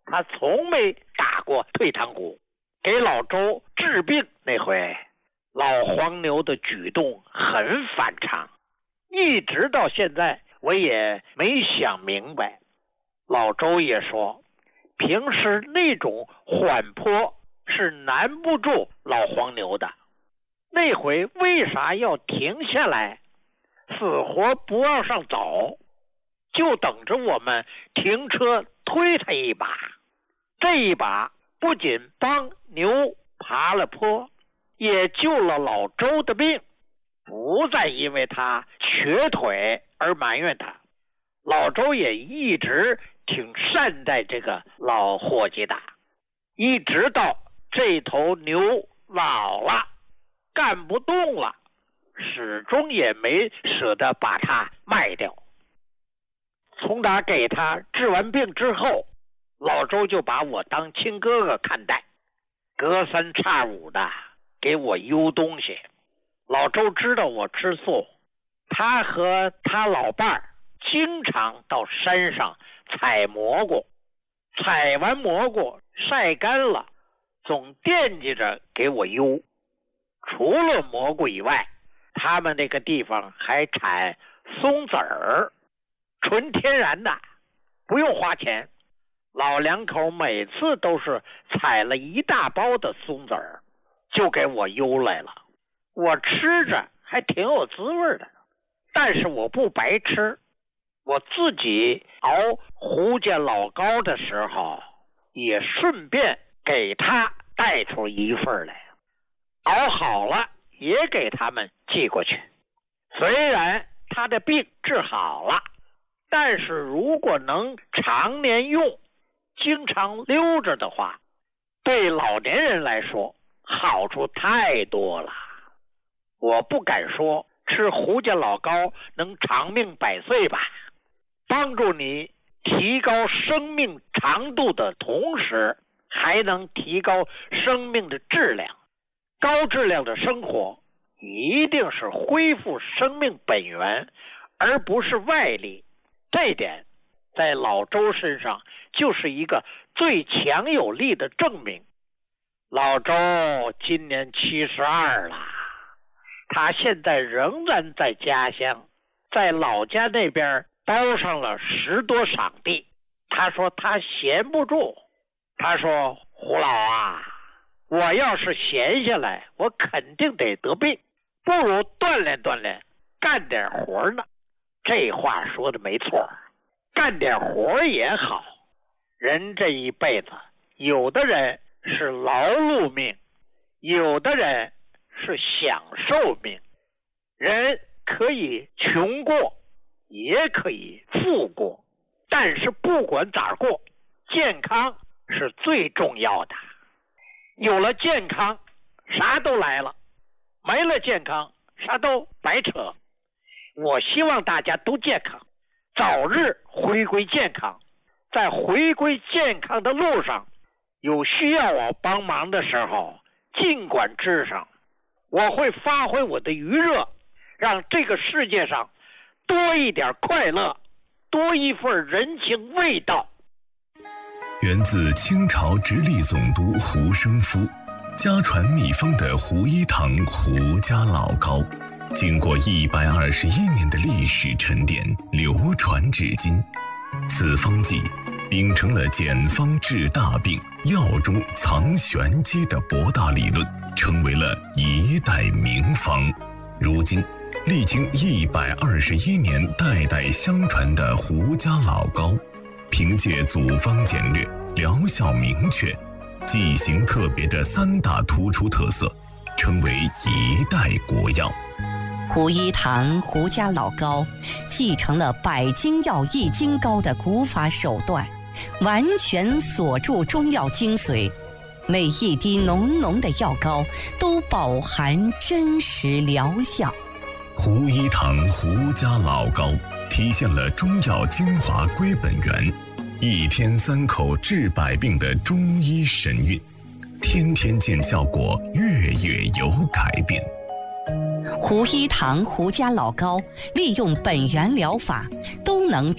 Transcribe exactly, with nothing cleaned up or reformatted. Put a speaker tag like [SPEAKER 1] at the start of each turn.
[SPEAKER 1] 他从没打过退堂鼓。给老周治病那回，老黄牛的举动很反常，一直到现在我也没想明白。老周也说，平时那种缓坡是难不住老黄牛的，那回为啥要停下来，死活不往上走，就等着我们停车推他一把。这一把不仅帮牛爬了坡，也救了老周的命，不再因为他瘸腿而埋怨他。老周也一直挺善待这个老伙计的，一直到这头牛老了干不动了，始终也没舍得把它卖掉。从打给他治完病之后，老周就把我当亲哥哥看待，隔三差五的给我邮东西。老周知道我吃素，他和他老伴儿经常到山上采蘑菇，采完蘑菇晒干了，总惦记着给我邮。除了蘑菇以外，他们那个地方还产松子儿，纯天然的，不用花钱。老两口每次都是采了一大包的松子儿，就给我邮来了。我吃着还挺有滋味的，但是我不白吃。我自己熬胡家老糕的时候，也顺便给他带出一份来，熬好了也给他们寄过去。虽然他的病治好了，但是如果能常年用，经常溜着的话，对老年人来说好处太多了。我不敢说吃胡家老糕能长命百岁吧，帮助你提高生命长度的同时，还能提高生命的质量。高质量的生活一定是恢复生命本源，而不是外力。这点在老周身上就是一个最强有力的证明。老周今年七十二了，他现在仍然在家乡，在老家那边包上了十多晌地。他说他闲不住，他说胡老啊，我要是闲下来，我肯定得得病，不如锻炼锻炼，干点活呢。这话说的没错，干点活也好。人这一辈子，有的人是劳碌命，有的人是享受命。人可以穷过，也可以富过，但是不管咋过，健康是最重要的。有了健康，啥都来了；没了健康，啥都白扯。我希望大家都健康，早日回归健康。在回归健康的路上，有需要我帮忙的时候，尽管吱声，我会发挥我的余热，让这个世界上多一点快乐，多一份人情味道。
[SPEAKER 2] 源自清朝直隶总督胡生夫，家传秘方的胡一堂胡家老糕，经过一百二十一年的历史沉淀，流传至今。此方剂秉承了简方治大病、药中藏玄机的博大理论，成为了一代名方。如今历经一百二十一年代代相传的胡家老糕，凭借组方简略、疗效明确、剂型特别的三大突出特色，成为一代国药。
[SPEAKER 3] 胡一堂胡家老糕继承了百金药益精膏的古法手段，完全锁住中药精髓，每一滴浓浓的药膏都饱含真实疗效。
[SPEAKER 2] 胡一堂胡家老糕体现了中药精华归本源，一天三口治百病的中医神韵，天天见效果，月月有改变。
[SPEAKER 3] 胡一堂胡家老糕利用本源疗法，都能